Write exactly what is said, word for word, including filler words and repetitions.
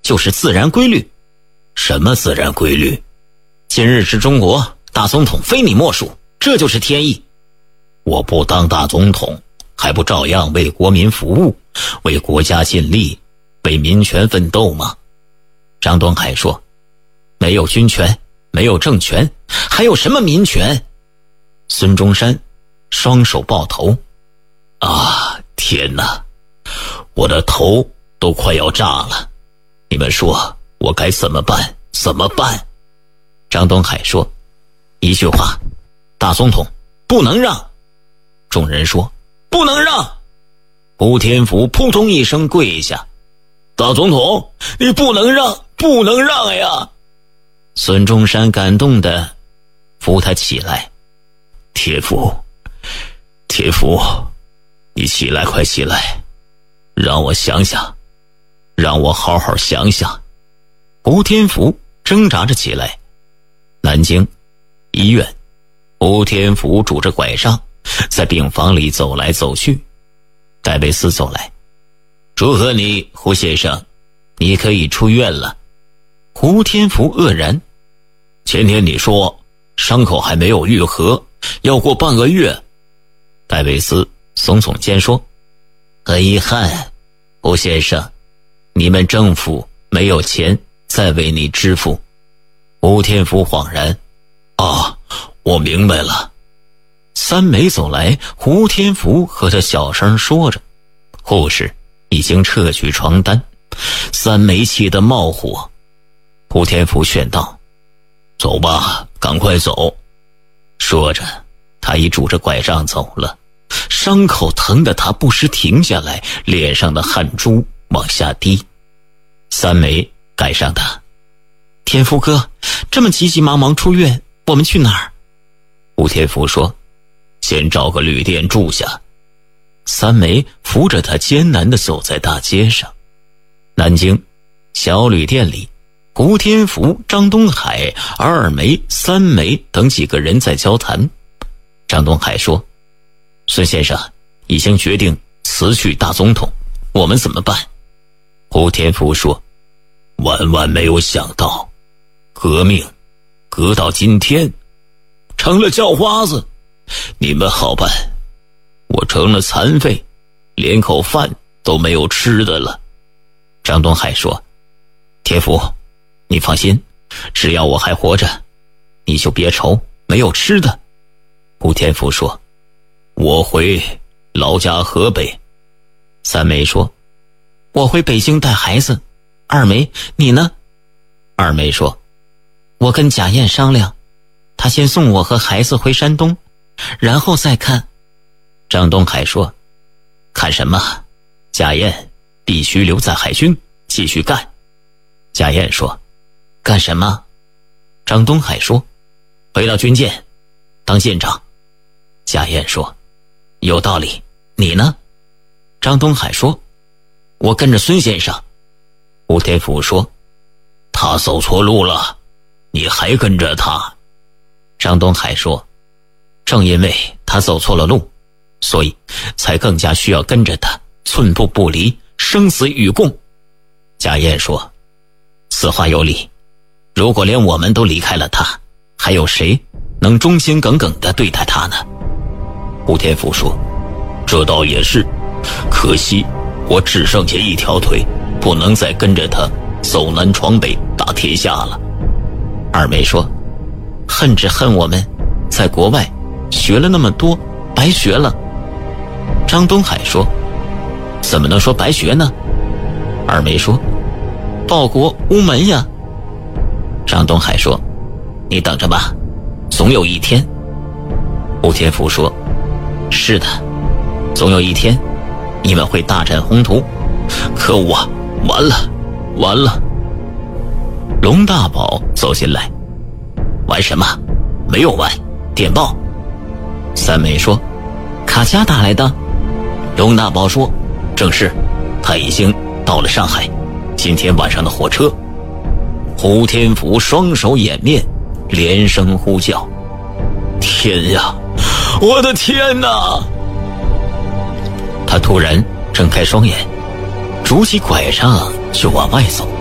就是自然规律。 什么自然规律？ 今日之中国，大总统非你莫属，这就是天意。 我不当大总统，还不照样为国民服务，为国家尽力，为民权奋斗吗？ 张东海说，没有军权，没有政权，还有什么民权？孙中山双手抱头， 啊，天哪，我的头都快要炸了，你们说我该怎么办？怎么办？ 张东海说，一句话，大总统不能让。众人说，不能让。胡天福扑通一声跪下， 大总统，你不能让，不能让呀！ 孙中山感动地扶他起来。 铁福，铁福，你起来，快起来，让我想想，让我好好想想。 胡天福挣扎着起来。南京医院，胡天福拄着拐杖在病房里走来走去。戴维斯走来， 祝贺你，胡先生， 你可以出院了。胡天福愕然， 前天你说伤口还没有愈合，要过半个月。 戴维斯耸耸肩说，很遗憾，胡先生，你们政府没有钱再为你支付。 胡天福恍然，啊，我明白了。 三梅走来，胡天福和他小声说着，护士已经撤去床单。三梅气得冒火。胡天福劝道， 走吧，赶快走。 说着他已拄着拐杖走了，伤口疼得他不时停下来，脸上的汗珠往下滴。三梅赶上他，天福哥，这么急急忙忙出院，我们去哪儿？ 胡天福说，先找个旅店住下。 三梅扶着他艰难地走在大街上。南京小旅店里，胡天福、张东海、二梅、三梅等几个人在交谈。张东海说，孙先生已经决定辞去大总统，我们怎么办？ 胡天福说，万万没有想到，革命革到今天成了叫花子，你们好办，我成了残废，连口饭都没有吃的了。 张东海说，天福，你放心，只要我还活着，你就别愁没有吃的。胡天福说， 我回老家河北。 三梅说，我回北京带孩子。二梅，你呢？二梅说，我跟贾燕商量，他先送我和孩子回山东，然后再看。张东海说，看什么？贾燕必须留在海军继续干。贾燕说，干什么？张东海说，回到军舰当舰长。贾燕说，有道理，你呢？张东海说，我跟着孙先生。 胡天福说，他走错路了，你还跟着他。 张东海说，正因为他走错了路，所以才更加需要跟着他，寸步不离，生死与共。贾燕说，此话有理，如果连我们都离开了他，还有谁能忠心耿耿地对待他呢？ 胡天福说，这倒也是，可惜我只剩下一条腿，不能再跟着他走南闯北打天下了。 二梅说，恨只恨我们在国外学了那么多，白学了。张东海说，怎么能说白学呢？二梅说，报国无门呀。张东海说，你等着吧，总有一天。胡天福说，是的，总有一天你们会大展宏图， 可我完了完了。 龙大宝走进来，玩什么？没有玩，电报。三梅说，卡佳打来的。龙大宝说，正是，他已经到了上海，今天晚上的火车。胡天福双手掩面，连声呼叫， 天呀，我的天哪！ 他突然睁开双眼，拄起拐杖就往外走。